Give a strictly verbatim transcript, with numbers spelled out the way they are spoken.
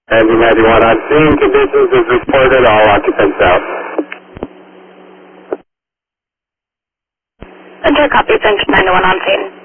Engine ninety-one on scene, conditions as reported, all occupants out. Enter copies, engine ninety-one on scene.